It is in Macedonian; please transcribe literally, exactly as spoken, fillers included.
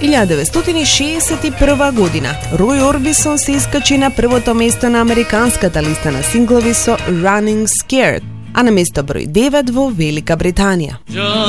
илјада деветстотини шеесет и прва година Рој Орбисон се искачи на првото место на американската листа на синглови со Running Scared, а на место број девет во Велика Британија.